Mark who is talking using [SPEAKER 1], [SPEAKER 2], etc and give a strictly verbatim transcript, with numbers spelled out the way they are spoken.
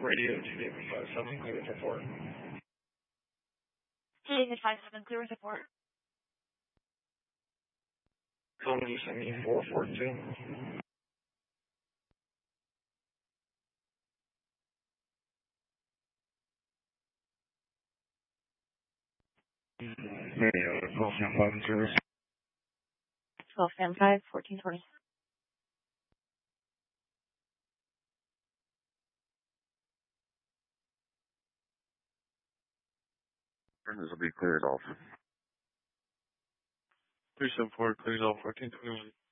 [SPEAKER 1] Radio to David five seven, clear with report.
[SPEAKER 2] David five seven, clear with report.
[SPEAKER 1] Company sending four four two. Radio, twelve Sam five zero.
[SPEAKER 2] twelve Sam five, fourteen twenty.
[SPEAKER 3] This will be cleared off.
[SPEAKER 1] three seven four, clears off fourteen twenty-one.